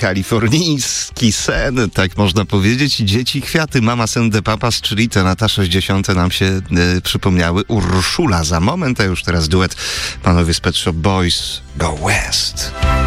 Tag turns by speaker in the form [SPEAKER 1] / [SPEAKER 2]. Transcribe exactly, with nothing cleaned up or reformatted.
[SPEAKER 1] kalifornijski sen, tak można powiedzieć. I Dzieci Kwiaty, Mama and the Papas, czyli te lata sześćdziesiąte nam się y, przypomniały. Urszula za moment, a już teraz duet panowie z Pet Shop Boys, Go West.